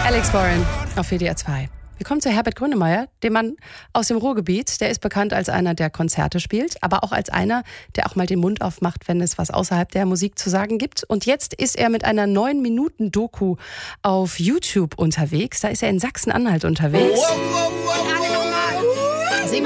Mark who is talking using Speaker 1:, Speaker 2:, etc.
Speaker 1: Alex Warren auf WDR 2. Wir kommen zu Herbert Grönemeyer, dem Mann aus dem Ruhrgebiet. Der ist bekannt als einer, der Konzerte spielt, aber auch als einer, der auch mal den Mund aufmacht, wenn es was außerhalb der Musik zu sagen gibt. Und jetzt ist er mit einer 9-Minuten-Doku auf YouTube unterwegs. Da ist er in Sachsen-Anhalt unterwegs.